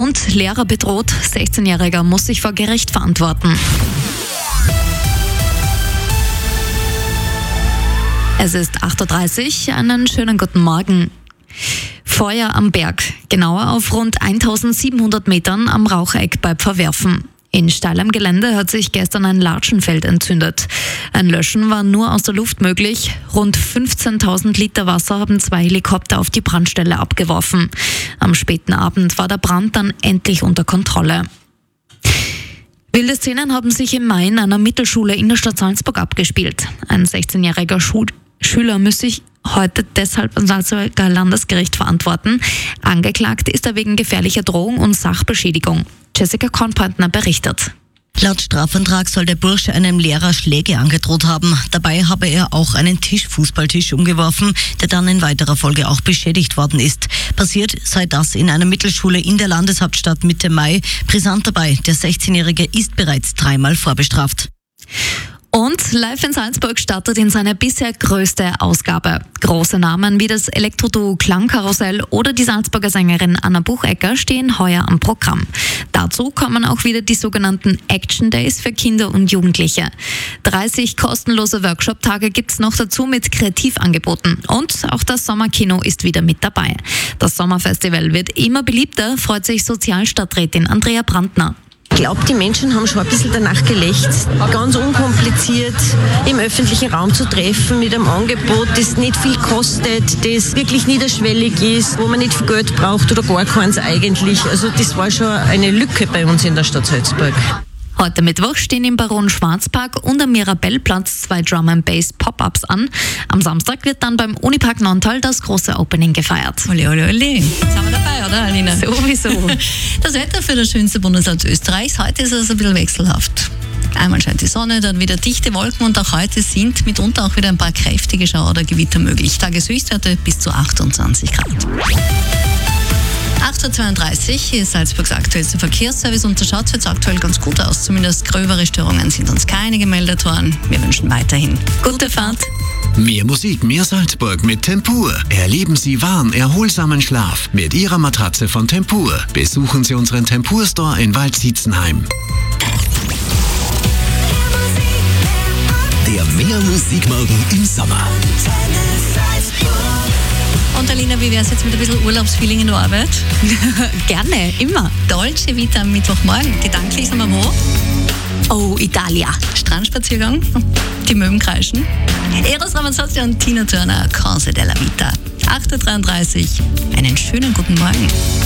Und Lehrer bedroht, 16-Jähriger muss sich vor Gericht verantworten. Es ist 8.30 Uhr, einen schönen guten Morgen. Feuer am Berg, genauer auf rund 1700 Metern am Raucheck bei Pfarrwerfen. In steilem Gelände hat sich gestern ein Latschenfeld entzündet. Ein Löschen war nur aus der Luft möglich. Rund 15.000 Liter Wasser haben 2 Helikopter auf die Brandstelle abgeworfen. Am späten Abend war der Brand dann endlich unter Kontrolle. Wilde Szenen haben sich im Mai in einer Mittelschule in der Stadt Salzburg abgespielt. Ein 16-jähriger Schüler muss sich heute deshalb am Salzburger Landesgericht verantworten. Angeklagt ist er wegen gefährlicher Drohung und Sachbeschädigung. Jessica Kornpointner berichtet. Laut Strafantrag soll der Bursche einem Lehrer Schläge angedroht haben. Dabei habe er auch einen Fußballtisch umgeworfen, der dann in weiterer Folge auch beschädigt worden ist. Passiert sei das in einer Mittelschule in der Landeshauptstadt Mitte Mai. Brisant dabei, der 16-Jährige ist bereits 3-mal vorbestraft. Und Live in Salzburg startet in seine bisher größte Ausgabe. Große Namen wie das Elektroduo Klangkarussell oder die Salzburger Sängerin Anna Buchecker stehen heuer am Programm. Dazu kommen auch wieder die sogenannten Action Days für Kinder und Jugendliche. 30 kostenlose Workshop-Tage gibt's noch dazu mit Kreativangeboten. Und auch das Sommerkino ist wieder mit dabei. Das Sommerfestival wird immer beliebter, freut sich Sozialstadträtin Andrea Brandner. Ich glaube, die Menschen haben schon ein bisschen danach gelächzt, ganz unkompliziert im öffentlichen Raum zu treffen mit einem Angebot, das nicht viel kostet, das wirklich niederschwellig ist, wo man nicht viel Geld braucht oder gar keins eigentlich. Also das war schon eine Lücke bei uns in der Stadt Salzburg. Heute Mittwoch stehen im Baron Schwarzpark und am Mirabellplatz 2 Drum-and-Bass-Pop-Ups an. Am Samstag wird dann beim Unipark Nonntal das große Opening gefeiert. Ole, ole, ole. Jetzt sind wir dabei, oder Alina? Sowieso. Das Wetter für das schönste Bundesland Österreichs. Heute ist es ein bisschen wechselhaft. Einmal scheint die Sonne, dann wieder dichte Wolken und auch heute sind mitunter auch wieder ein paar kräftige Schauer oder Gewitter möglich. Tageshöchstwerte bis zu 28 Grad. 8.32 Uhr, hier ist Salzburgs aktuellster Verkehrsservice und da schaut es jetzt aktuell ganz gut aus. Zumindest gröbere Störungen sind uns keine gemeldet worden. Wir wünschen weiterhin gute Fahrt. Mehr Musik, mehr Salzburg mit Tempur. Erleben Sie warm, erholsamen Schlaf mit Ihrer Matratze von Tempur. Besuchen Sie unseren Tempur-Store in Waldsietzenheim. Der Mehr Musikmorgen im Sommer. Und Alina, wie wäre es jetzt mit ein bisschen Urlaubsfeeling in der Arbeit? Gerne, immer. Dolce Vita am Mittwochmorgen. Gedanklich sind wir wo? Oh, Italia. Strandspaziergang, die Möwen kreischen. Eros Ramazzotti und Tina Turner, Cose della Vita. 8.33 Uhr. Einen schönen guten Morgen.